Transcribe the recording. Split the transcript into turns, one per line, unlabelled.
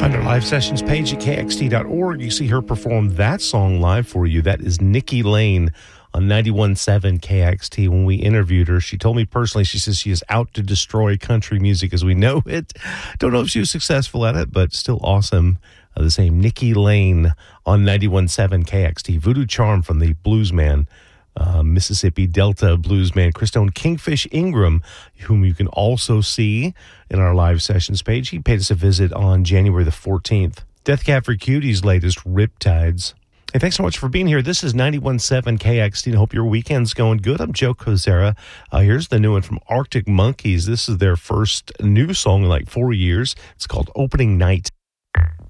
On our live sessions page at kxt.org, you see her perform that song live for you. That is Nikki Lane on 91.7 KXT. When we interviewed her, she told me personally, she says she is out to destroy country music as we know it. Don't know if she was successful at it, but still awesome. The same Nikki Lane on 91.7 KXT. Voodoo Charm from the Bluesman, Mississippi Delta Bluesman, Christone Kingfish Ingram, whom you can also see in our live sessions page. He paid us a visit on January the 14th. Death Cab for Cutie's latest, Riptides. Hey, thanks so much for being here. This is 91.7 KXT. I hope your weekend's going good. I'm Joe Kozera. Here's the new one from Arctic Monkeys. This is their first new song in like 4 years. It's called Opening Night.